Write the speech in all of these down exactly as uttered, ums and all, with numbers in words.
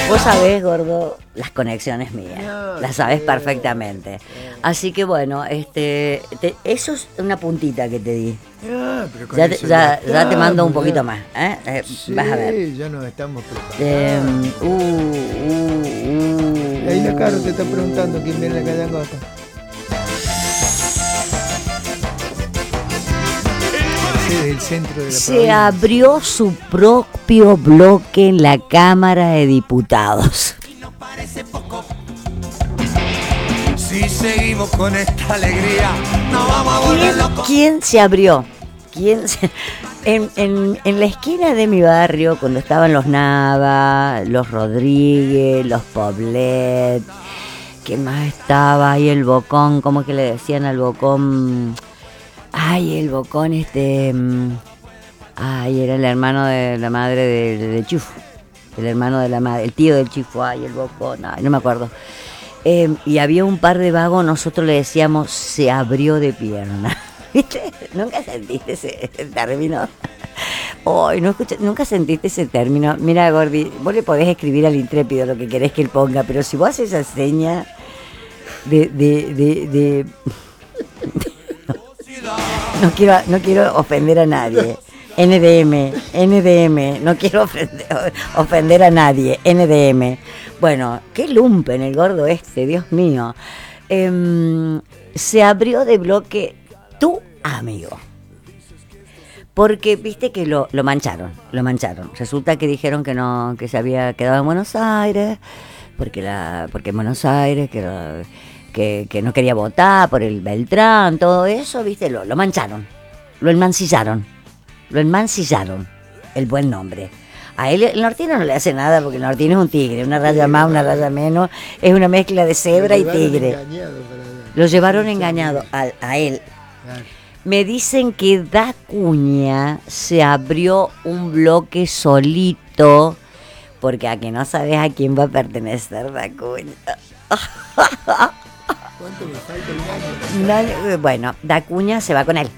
Vos sabés, gordo, las conexiones mías, No, las sabés sí, perfectamente. Así que bueno, este, te- eso es una puntita que te di. Ah, pero con Ya te, eso ya, ya te mando un estamos, poquito ya. más, ¿eh? Eh, Sí, vas a ver. ya nos estamos Eh, preparando. uh, uh, uh, Ahí la Caro te está preguntando quién viene la callangota. Ese es el centro de la Se provincia. abrió su propio bloque en la Cámara de Diputados. Si seguimos con esta alegría, nos vamos a volver ¿Quién, locos. quién se abrió? ¿Quién se- en, en, en la esquina de mi barrio, cuando estaban los Nava, los Rodríguez, los Poblet, ¿qué más estaba? Ahí el Bocón, ¿cómo que le decían al Bocón? Ay, el Bocón este... mm, Ay, era el hermano de la madre de, de, de Chufo. El hermano de la madre, el tío del Chufo, ay, el Bocón, ay, no me acuerdo. Eh, y había un par de vagos, nosotros le decíamos, se abrió de pierna. ¿Viste? ¿Nunca sentiste ese, ese término? Ay, no escucha, ¿nunca sentiste ese término? Mira, Gordi, vos le podés escribir al intrépido lo que querés que él ponga, pero si vos haces esa seña de... de, de, de no, quiero, no quiero ofender a nadie. N D M, N D M, no quiero ofender, ofender a nadie, N D M. Bueno, qué lumpen el gordo este, Dios mío. Eh, se abrió de bloque tu amigo. Porque viste que lo, lo mancharon, lo mancharon. Resulta que dijeron que no, que se había quedado en Buenos Aires, porque la, porque en Buenos Aires, que, lo- que, que no quería votar por el Beltrán, todo eso, viste, lo, lo mancharon, lo enmancillaron. Lo enmancillaron, el buen nombre. A él, el nortino no le hace nada porque el nortino es un tigre, una raya más, una raya menos, es una mezcla de cebra y tigre. Lo llevaron engañado a, a él. Me dicen que Dacuña se abrió un bloque solito, porque a que no sabes a quién va a pertenecer Dacuña. ¿Cuánto me falta el año? No, bueno, Dacuña se va con él.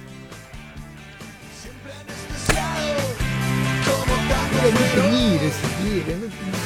Pero no te mires siquiera. No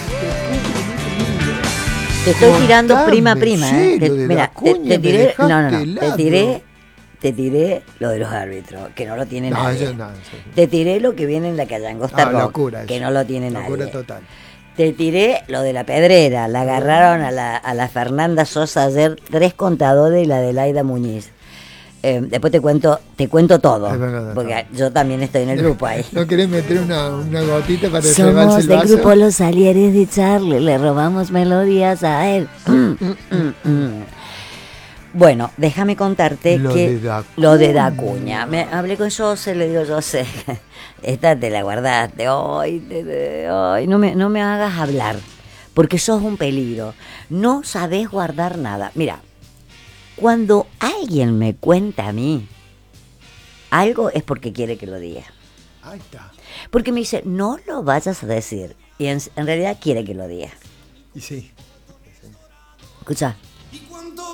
te, Te estoy tirando Contame, prima prima, ¿eh? sí, Te- lo de mira, te, Dacuña te me tiré, dejaste no, no, no, te helado. tiré, te tiré lo de los árbitros, que no lo tiene No, nadie. eso no, eso no. Te tiré lo que viene en la Callangosta Ah, Rock, locura que eso. no lo tiene Locura nadie. total. Te tiré lo de la Pedrera, la agarraron a la, a la Fernanda Sosa ayer, tres contadores y la de Laida Muñiz. Eh, después te cuento, te cuento todo, Ay, venga, venga. porque yo también estoy en el grupo ahí. ¿No querés meter una, una gotita para que Somos rebalse el del vaso? grupo Los Salieres de Charlie, le robamos melodías a él. Mm, mm, mm. Bueno, déjame contarte Lo que de Dacuña. lo de Dacuña. Me hablé con José, le digo, José, esta te la guardaste, hoy, te- te- ay, no me, no me hagas hablar, porque sos un peligro. No sabés guardar nada. Mira, cuando alguien me cuenta a mí algo es porque quiere que lo diga. Ahí está. Porque me dice, no lo vayas a decir. Y en, en realidad quiere que lo diga. Y sí. Escucha.